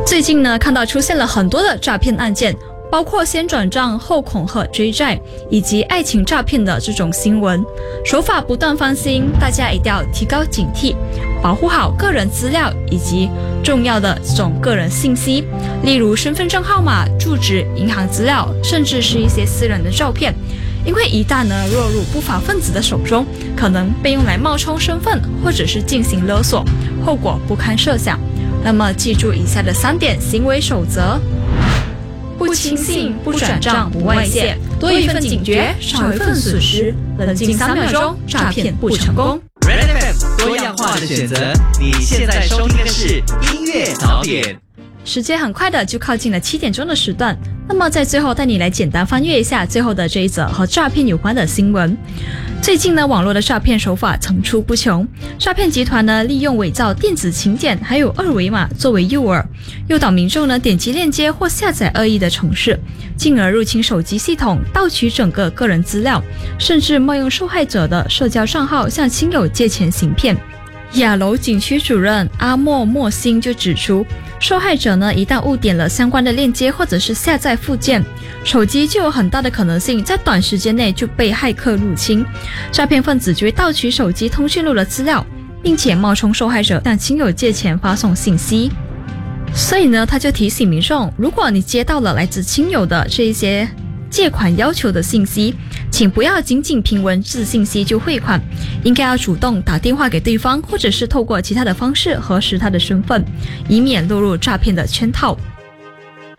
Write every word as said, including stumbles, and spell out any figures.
最近呢，看到出现了很多的诈骗案件，包括先转账后恐吓追债，以及爱情诈骗的这种新闻，手法不断翻新，大家一定要提高警惕，保护好个人资料以及重要的这种个人信息，例如身份证号码、住址、银行资料，甚至是一些私人的照片。因为一旦呢落入不法分子的手中，可能被用来冒充身份，或者是进行勒索，后果不堪设想。那么记住以下的三点行为守则：不轻信、不转账、不外泄，多一份警觉，少一份损失。冷静三秒钟，诈骗不成功。 Red F M 多样化的选择，你现在收听的是音乐早点。 时间很快的就靠近了七点钟的时段，那么在最后带你来简单翻阅一下最后的这一则和诈骗有关的新闻。最近呢，网络的诈骗手法层出不穷，诈骗集团呢利用伪造电子请柬还有二维码作为诱饵，诱导民众呢点击链接或下载恶意的程式，进而入侵手机系统，盗取整个个人资料，甚至冒用受害者的社交账号向亲友借钱行骗。雅楼景区主任阿莫莫辛就指出，受害者呢一旦误点了相关的链接或者是下载附件，手机就有很大的可能性在短时间内就被骇客入侵，诈骗分子就会盗取手机通讯录的资料，并且冒充受害者向亲友借钱发送信息。所以呢，他就提醒民众，如果你接到了来自亲友的这一些借款要求的信息，请不要仅仅凭文字信息就汇款，应该要主动打电话给对方，或者是透过其他的方式核实他的身份，以免落入诈骗的圈套。